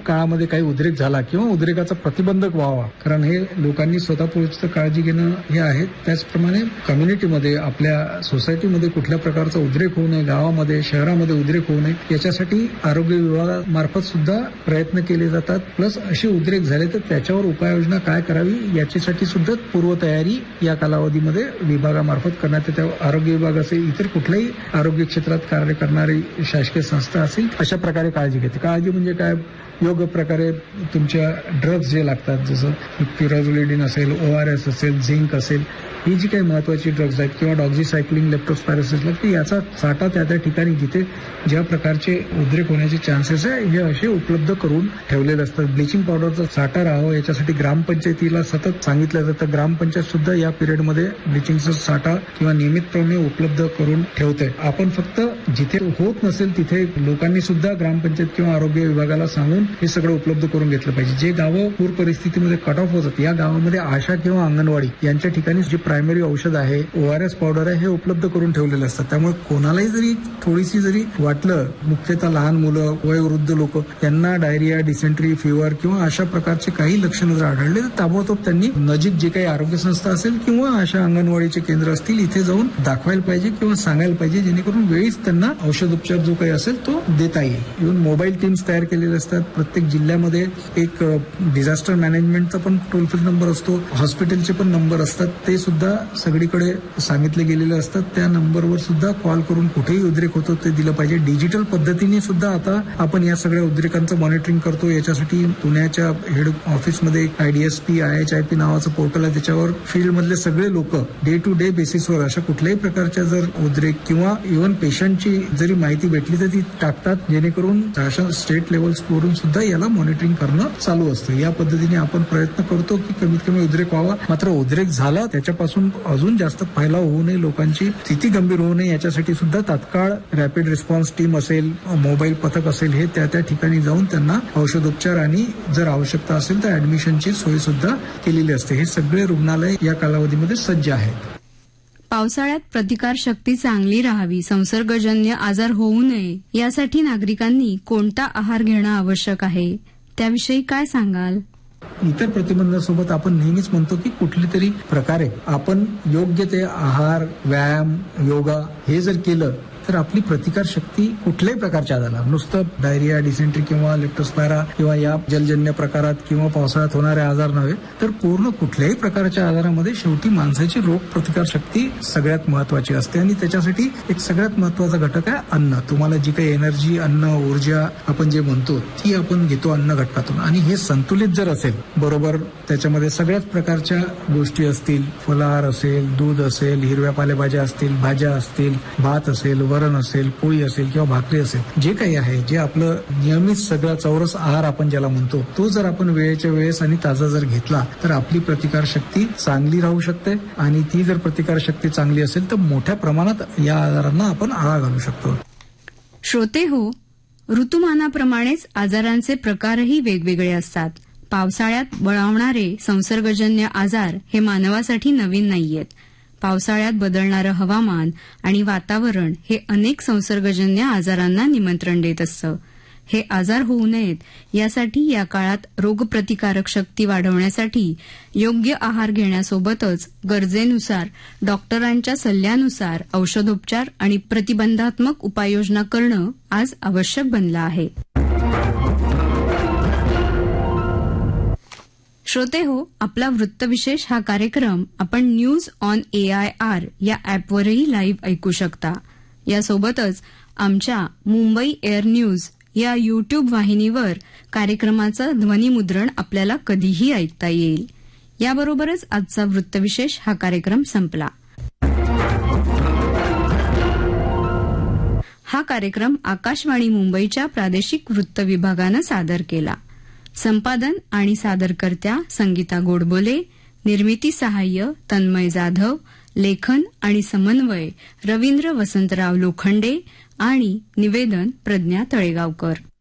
काळामध्ये काही उद्रेक झाला किंवा उद्रेकाचा प्रतिबंधक व्हावा, कारण हे लोकांनी स्वतःपूर्वीच काळजी घेणं हे आहे. त्याचप्रमाणे कम्युनिटीमध्ये, आपल्या सोसायटीमध्ये कुठल्या प्रकारचा उद्रेक होऊ नये, गावामध्ये शहरामध्ये उद्रेक होऊ नये, याच्यासाठी आरोग्य विभागामार्फत सुद्धा प्रयत्न केले जातात. प्लस असे उद्रेक झाले तर त्याच्यावर उपाययोजना काय करावी याच्यासाठी सुद्धा पूर्वतयारी या कालावधीमध्ये विभागामार्फत करण्यात येते. आरोग्य विभाग असेल, इतर कुठल्याही आरोग्य क्षेत्रात कार्य करणारी शासकीय संस्था असेल, अशा प्रकारे काळजी घेते. काळजी म्हणजे काय, योग्य प्रकारे तुमच्या ड्रग्ज जे लागतात, जसं प्युराझोलिडिन असेल, ORS असेल, झिंक असेल, ही जी काही महत्वाची ड्रग्ज आहेत किंवा डॉक्झीसायक्लिन, लेप्टोस्पायरोसिस लागते, याचा साठा त्या ठिकाणी जिथे ज्या प्रकारचे उद्रेक होण्याचे चान्सेस आहे हे असे उपलब्ध करून ठेवलेले असतात. ब्लिचिंग पावडरचा साठा राहावा याच्यासाठी ग्रामपंचायतीला सतत सांगितलं जातं. ग्रामपंचायत सुद्धा या पिरियडमध्ये ब्लिचिंगचा साठा किंवा नियमितपणे उपलब्ध करून ठेवते. आपण फक्त जिथे होत नसेल तिथे लोकांनी सुद्धा ग्रामपंचायत किंवा आरोग्य विभागाला सांगून हे सगळं उपलब्ध करून घेतलं पाहिजे. जे गावं पूर परिस्थितीमध्ये कट ऑफ होतात, या गावामध्ये आशा किंवा अंगणवाडी यांच्या ठिकाणी जे प्रायमरी औषध आहे, ORS पावडर आहे, हे उपलब्ध करून ठेवलेले असतात. त्यामुळे कोणालाही जरी थोडीशी जरी वाटलं, मुख्यतः लहान मुलं, वयोवृद्ध लोक, यांना डायरिया, डिसेंट्री, फिवर किंवा अशा प्रकारचे काही लक्षणं जर आढळले तर ताबडतोब त्यांनी नजीक जे काही आरोग्य संस्था असेल किंवा अशा अंगणवाडीचे केंद्र असतील इथे जाऊन दाखवायला पाहिजे किंवा सांगायला पाहिजे, जेणेकरून वेळीच त्यांना औषधोपचार जो काही असेल तो देता येईल. इव्हन मोबाईल टीम्स तयार केलेले असतात. प्रत्येक जिल्ह्यामध्ये एक डिझास्टर मॅनेजमेंटचा पण टोल फ्री नंबर असतो, हॉस्पिटलचे पण नंबर असतात, ते सुद्धा सगळीकडे सांगितले गेलेले असतात. त्या नंबरवर सुद्धा कॉल करून कुठेही उद्रेक होतो ते दिलं पाहिजे. डिजिटल पद्धतीने सुद्धा आता आपण या सगळ्या उद्रेकांचं मॉनिटरिंग करतो. याच्यासाठी पुण्याच्या हेड ऑफिसमध्ये IDSP IHIP नावाचं पोर्टल आहे. त्याच्यावर फील्डमधले सगळे लोक डे टू डे बेसिसवर अशा कुठल्याही प्रकारच्या जर उद्रेक किंवा इव्हन पेशंटची जरी माहिती भेटली तर ती टाकतात, जेणेकरून अशा स्टेट लेवल्सवरून सुद्धा याला मॉनिटरिंग करणं चालू असतं. या पद्धतीने आपण प्रयत्न करतो की कमीत कमी उद्रेक व्हावा. मात्र उद्रेक झाला त्याच्यापासून अजून जास्त फैलाव होऊ नये, लोकांची स्थिती गंभीर होऊ नये, याच्यासाठी सुद्धा तात्काळ रॅपिड रिस्पॉन्स टीम असेल, मोबाईल पथक असेल, हे त्या ठिकाणी जाऊन त्यांना औषधोपचार आणि जर आवश्यकता असेल तर ऍडमिशनची सोय सुद्धा केलेली असते. हे सगळे रुग्णालय या कालावधीमध्ये सज्ज आहेत. पावसाळ्यात प्रतिकार शक्ती चांगली राहावी, संसर्गजन्य आजार होऊ नये, यासाठी नागरिकांनी कोणता आहार घेणं आवश्यक आहे, त्याविषयी काय सांगाल? इतर प्रतिबंधासोबत आपण नेहमीच म्हणतो की कुठल्या तरी प्रकारे आपण योग्य ते आहार, व्यायाम, योगा हे जर केलं तर आपली प्रतिकार शक्ती कुठल्याही प्रकारच्या आजाराला, नुसतं डायरिया, डिसेंट्री किंवा लेप्टोस्पायरा किंवा या जलजन्य प्रकारात किंवा पावसाळ्यात होणारे आजार नव्हे तर पूर्ण कुठल्याही प्रकारच्या आजारामध्ये शेवटी माणसाची रोग प्रतिकार शक्ती सगळ्यात महत्वाची असते. आणि त्याच्यासाठी एक सगळ्यात महत्वाचा घटक आहे अन्न. तुम्हाला जी काही एनर्जी, अन्न, ऊर्जा आपण जे म्हणतो ती आपण घेतो अन्न घटकातून, आणि हे संतुलित जर असेल बरोबर, त्याच्यामध्ये सगळ्याच प्रकारच्या गोष्टी असतील, फलाहार असेल, दूध असेल, हिरव्या पालेभाज्या असतील, भाज्या असतील, भात असेल, वरण असेल, पोळी असेल किंवा भाकरी असेल, जे काही आहे, जे आपलं नियमित सगळा चौरस आहार आपण ज्याला म्हणतो, तो जर आपण वेळेच्या वेळेस आणि ताजा जर घेतला तर आपली प्रतिकार शक्ती चांगली राहू शकते. आणि ती जर प्रतिकार शक्ती चांगली असेल तर मोठ्या प्रमाणात या आजारांना आपण आळा घालू शकतो. श्रोते हो, ऋतुमानाप्रमाणेच आजारांचे प्रकारही वेगवेगळे असतात. पावसाळ्यात बळावणारे संसर्गजन्य आजार हे मानवासाठी नवीन नाहीयेत. पावसाळ्यात बदलणारं हवामान आणि वातावरण हे अनेक संसर्गजन्य आजारांना निमंत्रण देत असतं. हे आजार होऊ नयेत यासाठी या काळात रोगप्रतिकारक शक्ती वाढवण्यासाठी योग्य आहार घेण्यासोबतच गरजेनुसार डॉक्टरांच्या सल्ल्यानुसार औषधोपचार आणि प्रतिबंधात्मक उपाययोजना करणं आज आवश्यक बनलं आहे. श्रोते हो, आपला वृत्तविशेष हा कार्यक्रम आपण न्यूज ऑन AIR या ॲपवरही लाईव्ह ऐकू शकता. यासोबतच आमच्या मुंबई एअर न्यूज या YouTube वाहिनीवर कार्यक्रमाचं ध्वनिमुद्रण आपल्याला कधीही ऐकता येईल. याबरोबरच आजचा वृत्तविशेष हा कार्यक्रम संपला. हा कार्यक्रम आकाशवाणी मुंबईच्या प्रादेशिक वृत्त विभागानं सादर केला. संपादन आणि सादरकर्त्या संगीता गोडबोले, निर्मिती सहाय्य तन्मय जाधव, लेखन आणि समन्वय रवींद्र वसंतराव लोखंडे आणि निवेदन प्रज्ञा तळेगावकर.